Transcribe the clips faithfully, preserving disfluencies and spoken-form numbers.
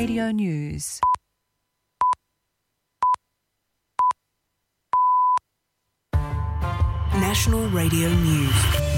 Radio News. National Radio News.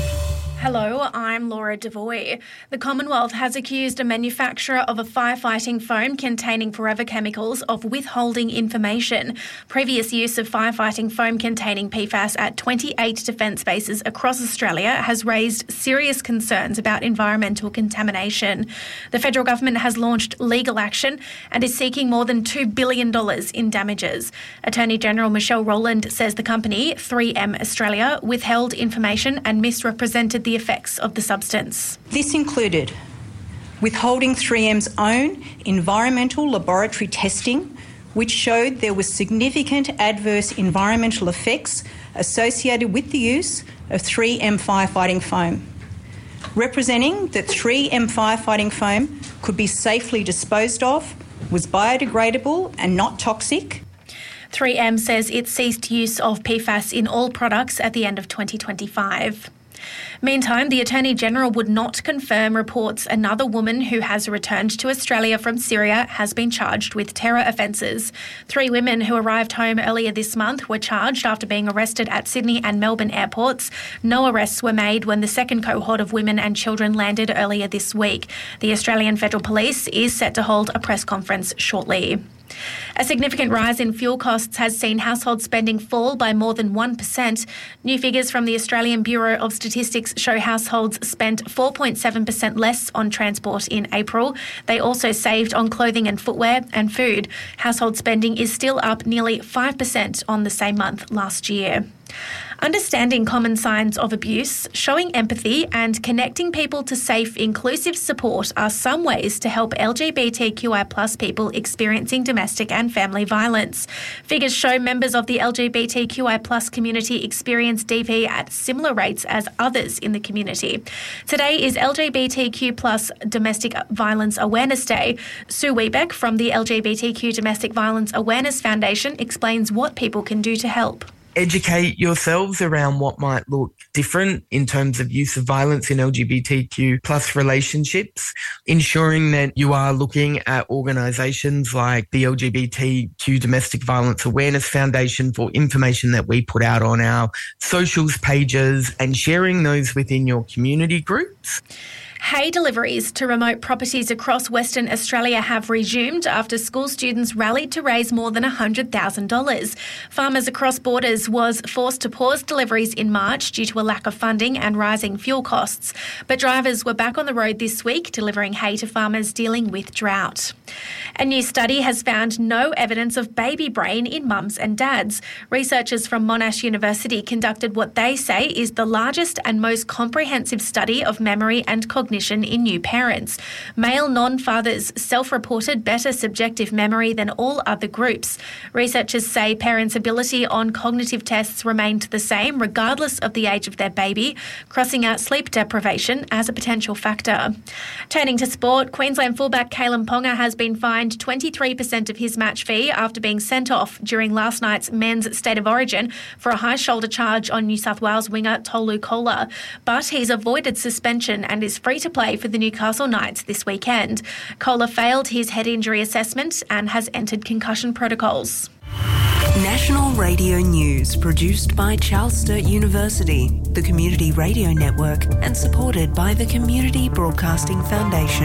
Hello, I'm Laura Devoy. The Commonwealth has accused a manufacturer of a firefighting foam containing forever chemicals of withholding information. Previous use of firefighting foam containing P FAS at twenty-eight defence bases across Australia has raised serious concerns about environmental contamination. The federal government has launched legal action and is seeking more than two billion dollars in damages. Attorney General Michelle Rowland says the company, three M Australia, withheld information and misrepresented the the effects of the substance. This included withholding three M's own environmental laboratory testing, which showed there were significant adverse environmental effects associated with the use of three M firefighting foam, representing that three M firefighting foam could be safely disposed of, was biodegradable and not toxic. three M says it ceased use of P FAS in all products at the end of twenty twenty-five. Meantime, the Attorney-General would not confirm reports another woman who has returned to Australia from Syria has been charged with terror offences. Three women who arrived home earlier this month were charged after being arrested at Sydney and Melbourne airports. No arrests were made when the second cohort of women and children landed earlier this week. The Australian Federal Police is set to hold a press conference shortly. A significant rise in fuel costs has seen household spending fall by more than one percent. New figures from the Australian Bureau of Statistics show households spent four point seven percent less on transport in April. They also saved on clothing and footwear and food. Household spending is still up nearly five percent on the same month last year. Understanding common signs of abuse, showing empathy and connecting people to safe, inclusive support are some ways to help L G B T Q I plus people experiencing domestic and family violence. Figures show members of the L G B T Q I plus community experience D V at similar rates as others in the community. Today is L G B T Q plus Domestic Violence Awareness Day. Sue Wiebeck from the L G B T Q Domestic Violence Awareness Foundation explains what people can do to help. Educate yourselves around what might look different in terms of use of violence in L G B T Q plus relationships, ensuring that you are looking at organisations like the L G B T Q Domestic Violence Awareness Foundation for information that we put out on our socials pages and sharing those within your community groups. Hay deliveries to remote properties across Western Australia have resumed after school students rallied to raise more than one hundred thousand dollars. Farmers Across Borders was forced to pause deliveries in March due to a lack of funding and rising fuel costs. But drivers were back on the road this week delivering hay to farmers dealing with drought. A new study has found no evidence of baby brain in mums and dads. Researchers from Monash University conducted what they say is the largest and most comprehensive study of memory and cognition in new parents. Male non-fathers self-reported better subjective memory than all other groups. Researchers say parents' ability on cognitive tests remained the same regardless of the age of their baby, crossing out sleep deprivation as a potential factor. Turning to sport, Queensland fullback Kalyn Ponga has been fined twenty-three percent of his match fee after being sent off during last night's men's State of Origin for a high shoulder charge on New South Wales winger Tolu Kola. But he's avoided suspension and is free to play for the Newcastle Knights this weekend. Kola failed his head injury assessment and has entered concussion protocols. National Radio News, produced by Charles Sturt University, the Community Radio Network, and supported by the Community Broadcasting Foundation.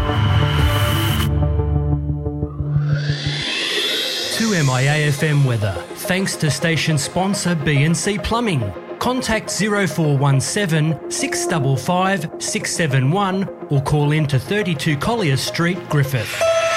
two M I A F M weather, thanks to station sponsor B and C Plumbing. Contact zero four one seven, six five five, six seven one or call in to thirty-two Collier Street, Griffith.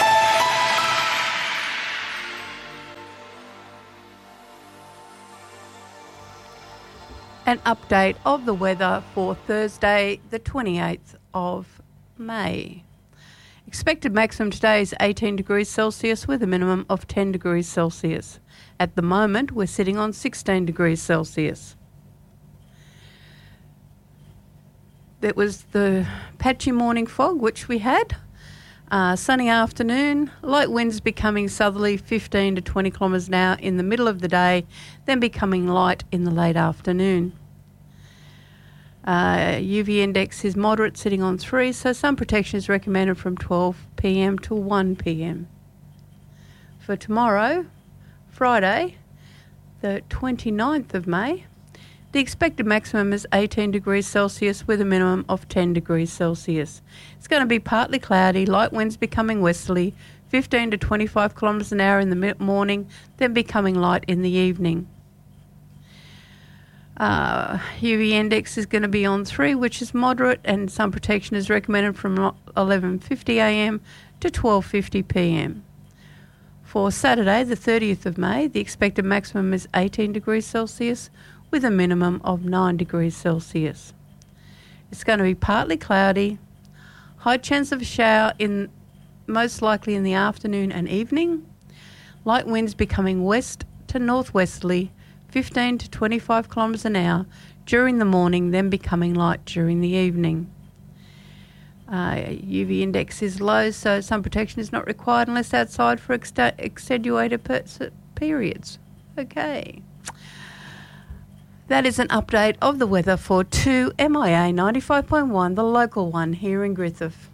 An update of the weather for Thursday, the twenty-eighth of May. Expected maximum today is eighteen degrees Celsius with a minimum of ten degrees Celsius. At the moment, we're sitting on sixteen degrees Celsius. That was the patchy morning fog which we had. Uh, sunny afternoon, light winds becoming southerly fifteen to twenty kilometres an hour in the middle of the day, then becoming light in the late afternoon. Uh, U V index is moderate, sitting on three, so sun protection is recommended from twelve p m to one p m. For tomorrow, Friday, the twenty-ninth of May, the expected maximum is eighteen degrees Celsius with a minimum of ten degrees Celsius. It's going to be partly cloudy, light winds becoming westerly, fifteen to twenty-five kilometres an hour in the morning, then becoming light in the evening. Uh, U V index is going to be on three, which is moderate, and sun protection is recommended from eleven fifty a m to twelve fifty p m. For Saturday, the thirtieth of May, the expected maximum is eighteen degrees Celsius with a minimum of nine degrees Celsius. It's going to be partly cloudy, high chance of a shower in most likely in the afternoon and evening, light winds becoming west to northwesterly, fifteen to twenty-five kilometres an hour during the morning, then becoming light during the evening. Uh, U V index is low, so sun protection is not required unless outside for ex- extenuated per- periods. Okay. That is an update of the weather for two M I A ninety-five point one, the local one here in Griffith.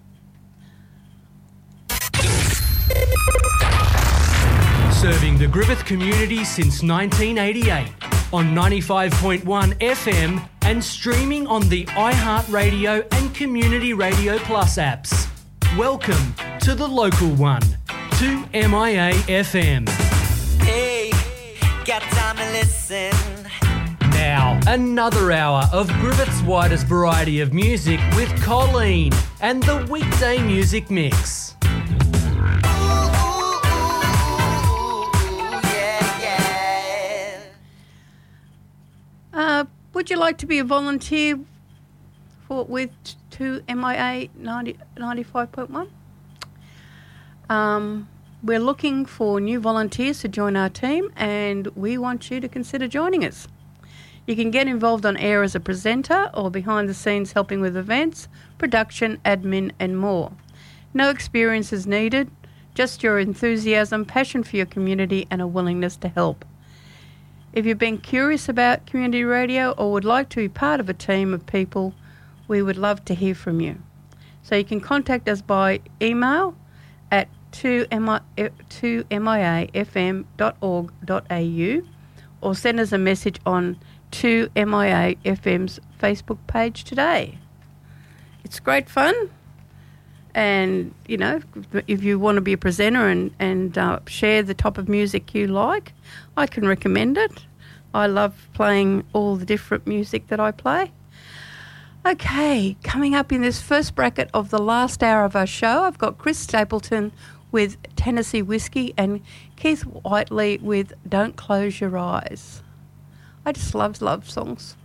Serving the Griffith community since nineteen eighty-eight on ninety-five point one F M and streaming on the iHeartRadio and Community Radio Plus apps. Welcome to the local one, two M I A F M. Hey, got time to listen. Now, another hour of Griffith's widest variety of music with Colleen and the weekday music mix. Uh, would you like to be a volunteer for with two M I A ninety, ninety-five point one? Um, we're looking for new volunteers to join our team, and we want you to consider joining us. You can get involved on air as a presenter or behind the scenes helping with events, production, admin and more. No experience is needed, just your enthusiasm, passion for your community and a willingness to help. If you've been curious about community radio or would like to be part of a team of people, we would love to hear from you. So you can contact us by email at two m i a f m dot org dot a u or send us a message on two M I A F M's Facebook page today. It's great fun, and you know, if you want to be a presenter and, and uh, share the type of music you like, I can recommend it. I love playing all the different music that I play. Okay, coming up in this first bracket of the last hour of our show, I've got Chris Stapleton with Tennessee Whiskey and Keith Whiteley with Don't Close Your Eyes. I just love love songs.